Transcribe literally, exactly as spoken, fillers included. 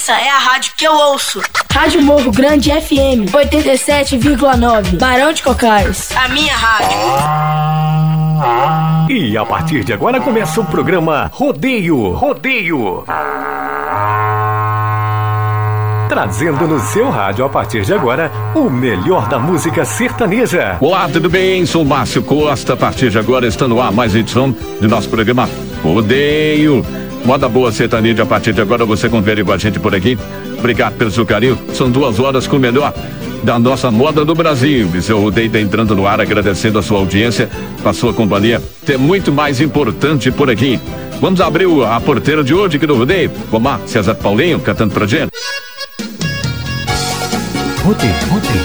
Essa é a rádio que eu ouço. Rádio Morro Grande F M oitenta e sete vírgula nove, Barão de Cocais. A minha rádio. E a partir de agora começa o programa Rodeio. Rodeio. Trazendo no seu rádio, a partir de agora, o melhor da música sertaneja. Olá, tudo bem? Sou Márcio Costa. A partir de agora está no ar mais uma edição de nosso programa Rodeio. Moda boa sertaneja, a partir de agora você confere com a gente por aqui. Obrigado pelo seu carinho. São duas horas com o melhor da nossa moda do Brasil. E seu Rodeio está entrando no ar, agradecendo a sua audiência, a sua companhia. Tem muito mais importante por aqui. Vamos abrir a porteira de hoje aqui do Rodeio. Vamos lá, César Paulinho cantando pra gente. Rodeio, rodeio,